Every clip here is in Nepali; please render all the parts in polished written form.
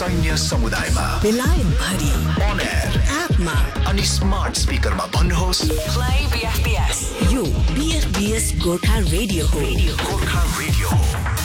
सैन्य समुदायमा बेलायत भरि on air एपमा अनि स्मार्ट स्पिकरमा भन्नुहोस् Play BFBS. यो BFBS गोर्खा रेडियो हो. गोर्खा रेडियो हो।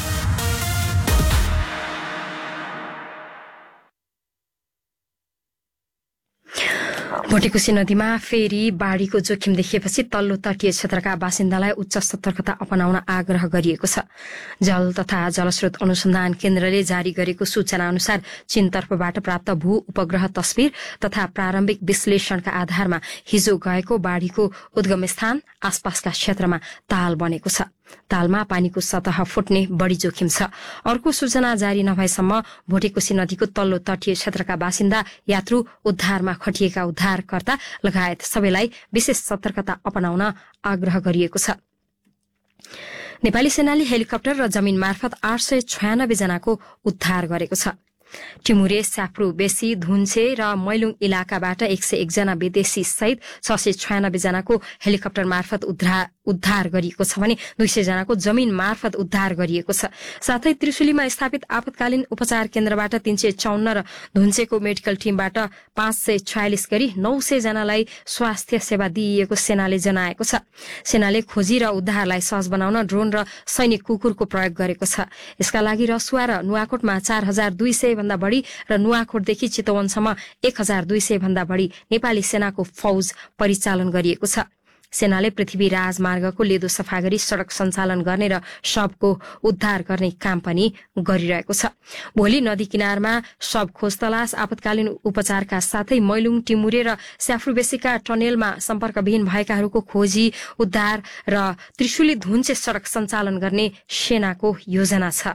भोटेकोशी नदीमा फेरि बाढीको जोखिम देखिएपछि तल्लो तटीय क्षेत्रका बासिन्दालाई उच्च सतर्कता अपनाउन आग्रह गरिएको छ। जल तथा जलस्रोत अनुसन्धान केन्द्रले जारी गरेको सूचना अनुसार चीनतर्फबाट प्राप्त भू उपग्रह तस्बिर तथा प्रारम्भिक विश्लेषणका आधारमा हिजो गएको बाढीको उद्गम स्थान आसपासका क्षेत्रमा ताल बनेको छ। तालमा पानीको सतह फुट्ने बढ़ी जोखिम छ। अर्को सूचना जारी नभएसम्म भोटेकोशी नदीको तल्लो तटीय क्षेत्रका बासिन्दा, यात्रु, उद्धारमा खटिएका उद्धारकर्ता लगायत सबैलाई विशेष सतर्कता अपनाउन आग्रह गरिएको छ। नेपाली सेनाले हेलिकप्टर र जमीन मार्फत 896 जनाको उद्धार गरेको छ। टिमुरे, स्याप्रू, बेसी, धुन्चे र मैलुङ इलाकाबाट 101 जना विदेशी सहित 696 जनाको हेलिकप्टर मार्फत उद्धार गरिएको छ भने 200 जनाको जमीन मार्फत उद्धार गरिएको छ। साथै त्रिशुलीमा स्थापित आपतकालीन उपचार केन्द्रबाट 354 र धुन्चेको मेडिकल टीमबाट 546 गरी 900 जनालाई स्वास्थ्य सेवा दिइएको सेनाले जनाएको छ। सेनाले खोजी र उद्धारलाई सहज बनाउन ड्रोन र सैनिक कुकुरको प्रयोग गरेको छ। यसका लागि रसुवा र नुवाकोटमा 4200 भन्दा बढ़ी र नुवाकोटदेखि चितवनसम्म 1200 भन्दा बढ़ी नेपाली सेनाको फौज परिचालन गरिएको छ। सेनाले पृथ्वी राजमार्गको लेदो सफा गरी सड़क सञ्चालन गर्ने र शवको उद्धार गर्ने काम पनि गरिरहेको छ। भोलि नदी किनारमा शव खोज तलास, आपतकालीन उपचारका साथै मैलुङ, टिमुरे र स्याफ्रुबेसीका टनेलमा सम्पर्कविहीन भएकाहरूको खोजी, उद्धार र त्रिशुली धुन्चे सड़क सञ्चालन गर्ने सेनाको योजना छ।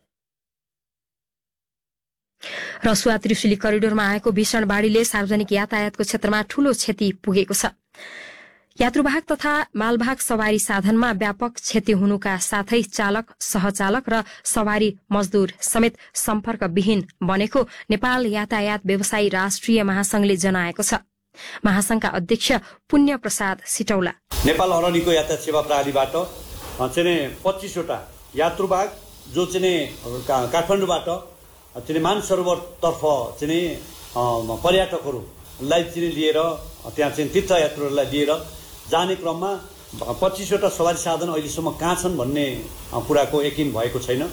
रसुवा त्रिशुली करिडोरमा आएको भीषण बाढ़ीले सार्वजनिक यातायातको क्षेत्रमा ठूलो क्षति पुगेको छ। यात्रुवाहक तथा मालवाहक सवारी साधनमा व्यापक क्षति हुनुका साथै चालक, सहचालक र सवारी मजदूर समेत सम्पर्कविहीन बनेको नेपाल यातायात व्यवसायी राष्ट्रिय महासंघले जनाएको छ। महासंघका अध्यक्ष पुण्य प्रसाद सिटौला, नेपाल अरनिको यातायात सेवा प्रणालीबाट 25 वटा यात्रुवाहक जो काठमाडौँबाट मानसरोवरतर्फ पर्यटकहरूलाई लिएर त्यहाँ तीर्थयात्रुहरूलाई लिएर जाने क्रममा 25 वटा सवारी साधन अहिलेसम्म कहाँ छन् भन्ने कुराको यकिन भएको छैन।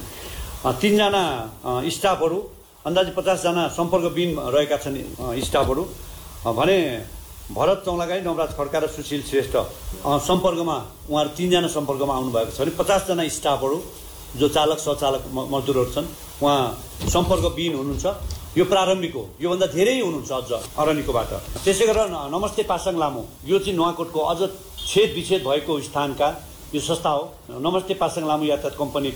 3 जना स्टाफहरू, अन्दाजी 50 जना सम्पर्कविहीन रहेका छन् स्टाफहरू भने भरत चौलागाई, नवराज खड्का र सुशील श्रेष्ठ सम्पर्कमा, उहाँहरू 3 जना सम्पर्कमा आउनु भएको छ भने 50 जना स्टाफहरू जो चालक, सहचालक मजदुरहरू छन् उहाँ सम्पर्कविहीन हुनुहुन्छ। यो प्रारम्भिक हो, योभन्दा धेरै हुनुहुन्छ अझ अरनिकोबाट। त्यसै गरेर नमस्ते पासाङ लामो, यो चाहिँ नुवाकोटको अझ छेद विच्छेद भएको स्थानका यो संस्था हो। नमस्ते पासाङ लामो यातायात कम्पनी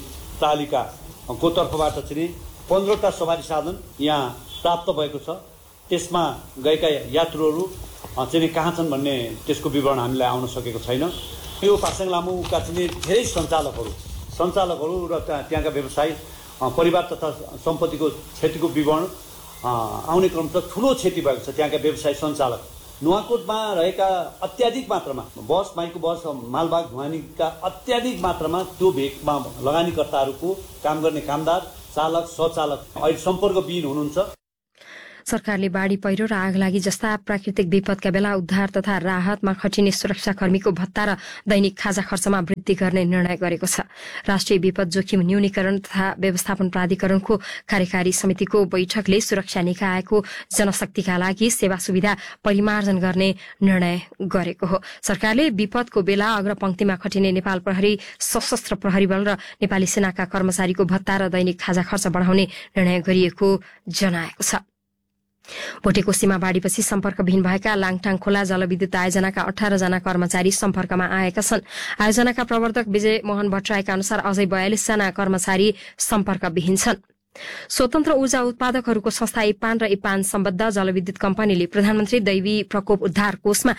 तालिकाको तर्फबाट 15वटा सवारी साधन यहाँ प्राप्त भएको छ। त्यसमा गएका यात्रुहरू कहाँ छन् भन्ने त्यसको विवरण हामीलाई आउन सकेको छैन। यो पासाङ लामोका धेरै सञ्चालकहरू र त्यहाँका व्यवसायी परिवार तथा सम्पत्तिको क्षतिको विवरण आउने क्रम छ। ठूलो क्षति भएको छ त्यहाँका व्यवसायी सञ्चालक। नुवाकोटमा रहेका अत्याधिक मात्रामा बस, माइक्रो बस, मालवाहक ढुवानीका अत्याधिक मात्रामा त्यो भेगमा लगानीकर्ताहरूको काम गर्ने कामदार, चालक, सहचालक अहिले सम्पर्कविहीन हुनुहुन्छ। सरकारले बाढ़ी, पहिरो र आगलागी जस्ता प्राकृतिक विपदका बेला उद्धार तथा राहतमा खटिने सुरक्षाकर्मीको भत्ता र दैनिक खाजा खर्चमा वृद्धि गर्ने निर्णय गरेको छ। राष्ट्रिय विपद जोखिम न्यूनीकरण तथा व्यवस्थापन प्राधिकरणको कार्यकारी समितिको बैठकले सुरक्षा निकायको जनशक्तिका लागि सेवा सुविधा परिमार्जन गर्ने निर्णय गरेको हो। सरकारले विपदको बेला अग्रपंक्तिमा खटिने नेपाल प्रहरी, सशस्त्र प्रहरी बल र नेपाली सेनाका कर्मचारीको भत्ता र दैनिक खाजा खर्च बढ़ाउने निर्णय गरिएको जनाएको छ। भोटेकोशीमा बाढ़ीपछि सम्पर्कविहीन भएका लाङटाङ खोला जलविद्युत आयोजनाका 18 जना कर्मचारी सम्पर्कमा आएका छन्। आयोजनाका प्रवर्तक विजय मोहन भट्टराईका अनुसार अझै 42 जना कर्मचारी सम्पर्कविहीन छन्। स्वतन्त्र ऊर्जा उत्पादकहरूको संस्था इपान र इपान सम्बद्ध जलविद्युत कम्पनीले प्रधानमन्त्री दैवी प्रकोप उद्धार कोषमा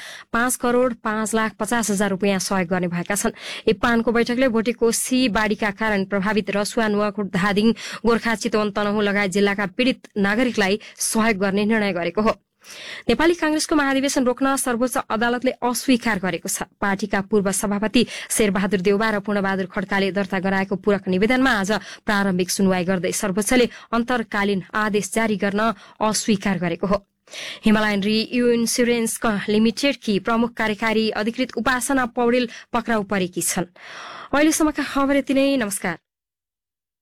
5,50,50,000 रूपियाँ सहयोग गर्ने भएका छन्। इपानको बैठकले भोटेकोशी बाढ़ीका कारण प्रभावित रसुवा, नुवाकोट, धादिङ, गोर्खा, चितवन, तनहुँ लगायत जिल्लाका पीड़ित नागरिकलाई सहयोग गर्ने निर्णय गरेको हो। नेपाली कांग्रेसको महाधिवेशन रोक्न सर्वोच्च अदालतले अस्वीकार गरेको छ। पार्टीका पूर्व सभापति शेरबहादुर देउबा र पूर्णबहादुर खड्काले दर्ता गराएको पूरक निवेदनमा आज प्रारम्भिक सुनवाई गर्दै सर्वोच्चले अन्तर्कालीन आदेश जारी गर्न अस्वीकार गरेको हो। हिमालयन इन्स्योरेन्स लिमिटेडकी प्रमुख कार्यकारी अधिकृत उपासना पौडेल पक्राउ परेकी छन्। अहिलेसम्मका खबर यति नै। नमस्कार।